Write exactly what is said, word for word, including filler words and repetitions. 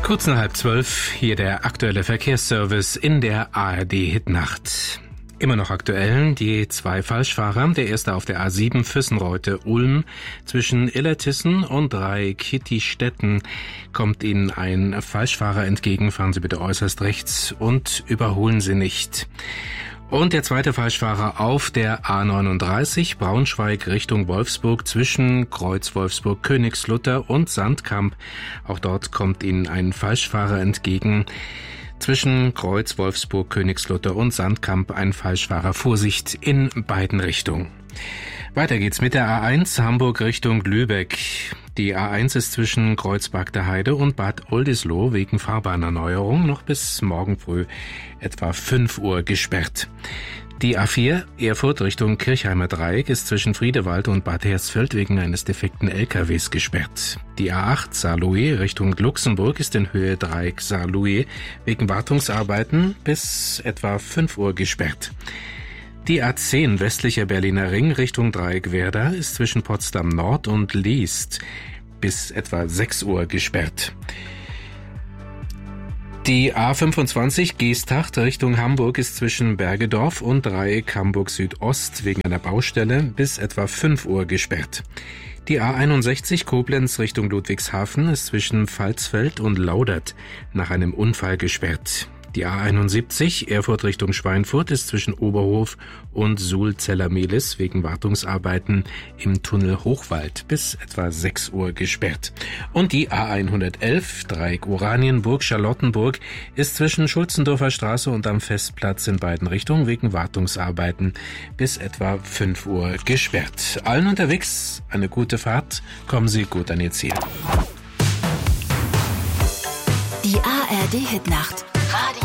Kurz nach halb zwölf, hier der aktuelle Verkehrsservice in der A R D-Hitnacht. Immer noch aktuell, die zwei Falschfahrer, der erste auf der A sieben Füssenreute-Ulm zwischen Illertissen und Dreieck-Kittistetten kommt Ihnen ein Falschfahrer entgegen, fahren Sie bitte äußerst rechts und überholen Sie nicht. Und der zweite Falschfahrer auf der A neununddreißig Braunschweig Richtung Wolfsburg zwischen Kreuz Wolfsburg Königslutter und Sandkamp. Auch dort kommt Ihnen ein Falschfahrer entgegen. Zwischen Kreuz Wolfsburg Königslutter und Sandkamp ein Falschfahrer. Vorsicht in beiden Richtungen. Weiter geht's mit der A eins Hamburg Richtung Lübeck. Die A eins ist zwischen Kreuzberg Heide und Bad Oldesloe wegen Fahrbahnerneuerung noch bis morgen früh etwa fünf Uhr gesperrt. Die A vier Erfurt Richtung Kirchheimer Dreieck ist zwischen Friedewald und Bad Hersfeld wegen eines defekten L K Ws gesperrt. Die A acht Saarlouis Richtung Luxemburg ist in Höhe Dreieck Saarlouis wegen Wartungsarbeiten bis etwa fünf Uhr gesperrt. Die A zehn westlicher Berliner Ring Richtung Dreieck Werder ist zwischen Potsdam Nord und Liest bis etwa sechs Uhr gesperrt. Die A fünfundzwanzig Geesthacht Richtung Hamburg ist zwischen Bergedorf und Dreieck Hamburg Südost wegen einer Baustelle bis etwa fünf Uhr gesperrt. Die A einundsechzig Koblenz Richtung Ludwigshafen ist zwischen Pfalzfeld und Laudert nach einem Unfall gesperrt. Die A einundsiebzig Erfurt Richtung Schweinfurt ist zwischen Oberhof und Suhl-Zellermehlis wegen Wartungsarbeiten im Tunnel Hochwald bis etwa sechs Uhr gesperrt. Und die A hundertelf Dreieck Oranienburg Charlottenburg ist zwischen Schulzendorfer Straße und am Festplatz in beiden Richtungen wegen Wartungsarbeiten bis etwa fünf Uhr gesperrt. Allen unterwegs eine gute Fahrt, kommen Sie gut an Ihr Ziel. Die A R D-Hitnacht.